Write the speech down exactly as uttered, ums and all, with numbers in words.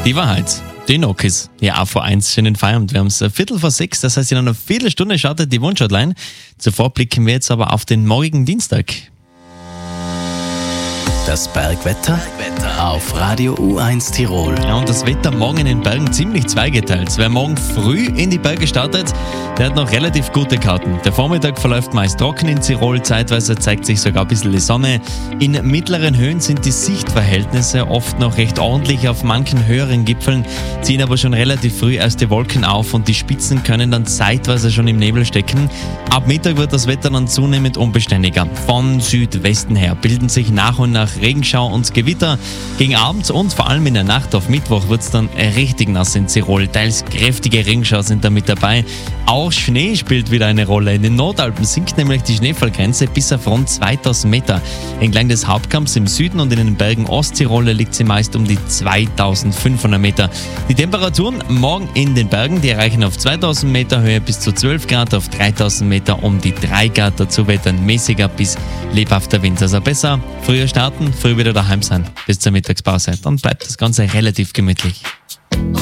Die Wahrheit. Die Nokis. Ja, auch vor eins. Schönen Feierabend. Wir haben es Viertel vor sechs, das heißt in einer Viertelstunde startet die Wunschhotline. Zuvor blicken wir jetzt aber auf den morgigen Dienstag. Das Bergwetter auf Radio U eins Tirol. Ja, und das Wetter morgen in den Bergen ziemlich zweigeteilt. Wer morgen früh in die Berge startet, der hat noch relativ gute Karten. Der Vormittag verläuft meist trocken in Tirol, zeitweise zeigt sich sogar ein bisschen die Sonne. In mittleren Höhen sind die Sichtverhältnisse oft noch recht ordentlich. Auf manchen höheren Gipfeln ziehen aber schon relativ früh erste Wolken auf und die Spitzen können dann zeitweise schon im Nebel stecken. Ab Mittag wird das Wetter dann zunehmend unbeständiger. Von Südwesten her bilden sich nach und nach Regenschau und Gewitter. Gegen Abend und vor allem in der Nacht auf Mittwoch wird es dann richtig nass in Tirol. Teils kräftige Regenschau sind da mit dabei. Auch Schnee spielt wieder eine Rolle. In den Nordalpen sinkt nämlich die Schneefallgrenze bis auf rund zweitausend Meter. Entlang des Hauptkamms im Süden und in den Bergen Osttirol liegt sie meist um die zweitausendfünfhundert Meter. Die Temperaturen morgen in den Bergen, die erreichen auf zweitausend Meter Höhe bis zu zwölf Grad, auf dreitausend Meter um die drei Grad. Dazu wettern mäßiger bis lebhafter Wind. Also besser früher starten, früh wieder daheim sein bis zur Mittagspause. Dann bleibt das Ganze relativ gemütlich.